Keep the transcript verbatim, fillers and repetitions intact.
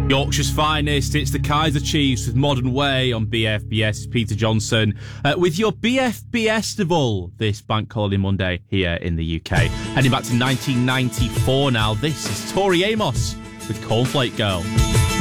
Yorkshire's finest, it's the Kaiser Chiefs with Modern Way on B F B S. Peter Johnson uh, with your B F B Estival this Bank Holiday Monday here in the U K. Heading back to nineteen ninety-four now, this is Tori Amos with Cornflake Girl.